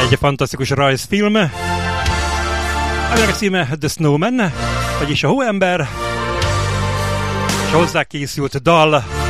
Egy fantasztikus rajzfilm, aminek a címe The Snowman, vagyis a Hóember, és a hozzá készült dal